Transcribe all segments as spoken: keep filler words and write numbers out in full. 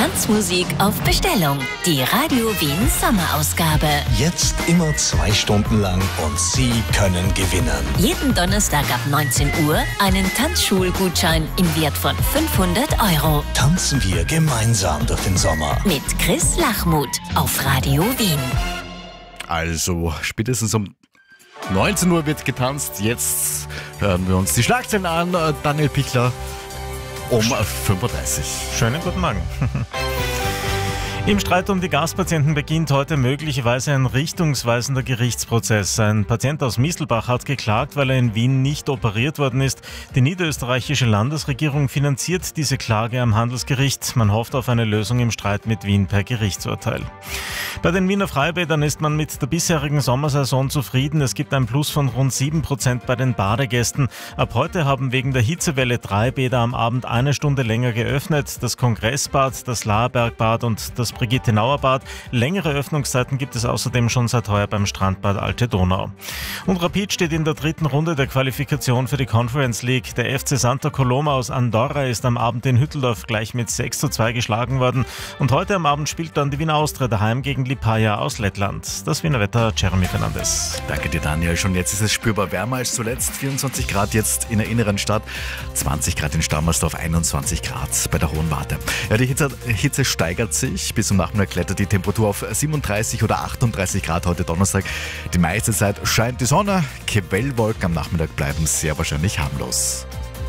Tanzmusik auf Bestellung. Die Radio Wien Sommerausgabe. Jetzt immer zwei Stunden lang und Sie können gewinnen. Jeden Donnerstag ab neunzehn Uhr einen Tanzschulgutschein im Wert von fünfhundert Euro. Tanzen wir gemeinsam durch den Sommer. Mit Chris Lachmuth auf Radio Wien. Also, spätestens um neunzehn Uhr wird getanzt. Jetzt hören wir uns die Schlagzeilen an. Daniel Pichler um fünf Uhr dreißig. Schönen guten Morgen. Im Streit um die Gaspatienten beginnt heute möglicherweise ein richtungsweisender Gerichtsprozess. Ein Patient aus Mistelbach hat geklagt, weil er in Wien nicht operiert worden ist. Die niederösterreichische Landesregierung finanziert diese Klage am Handelsgericht. Man hofft auf eine Lösung im Streit mit Wien per Gerichtsurteil. Bei den Wiener Freibädern ist man mit der bisherigen Sommersaison zufrieden. Es gibt ein Plus von rund sieben Prozent bei den Badegästen. Ab heute haben wegen der Hitzewelle drei Bäder am Abend eine Stunde länger geöffnet. Das Kongressbad, das Laerbergbad und das Brigitte-Nauer-Bad. Längere Öffnungszeiten gibt es außerdem schon seit heuer beim Strandbad Alte Donau. Und Rapid steht in der dritten Runde der Qualifikation für die Conference League. Der F C Santa Coloma aus Andorra ist am Abend in Hütteldorf gleich mit sechs zu zwei geschlagen worden. Und heute am Abend spielt dann die Wiener Austria daheim gegen Lipaja aus Lettland. Das Wiener Wetter, Jeremy Fernandes. Danke dir, Daniel. Schon jetzt ist es spürbar wärmer als zuletzt. vierundzwanzig Grad jetzt in der inneren Stadt, zwanzig Grad in Stammersdorf, einundzwanzig Grad bei der Hohen Warte. Ja, die Hitze, Hitze steigert sich. Bis zum Nachmittag klettert die Temperatur auf siebenunddreißig oder achtunddreißig Grad heute Donnerstag. Die meiste Zeit scheint die Sonne. Quellwolken am Nachmittag bleiben sehr wahrscheinlich harmlos.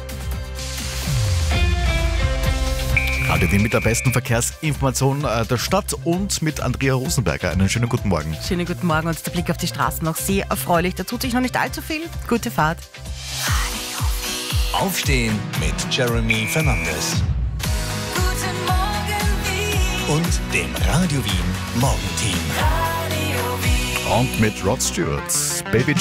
Radio Wien mit der besten Verkehrsinformation der Stadt und mit Andrea Rosenberger. Einen schönen guten Morgen. Schönen guten Morgen und der Blick auf die Straßen noch sehr erfreulich. Da tut sich noch nicht allzu viel. Gute Fahrt. Aufstehen mit Jeremy Fernandes. Guten Morgen Wien. Und dem Radio Wien Morgenteam. Radio Wien. Und mit Rod Stewart. Baby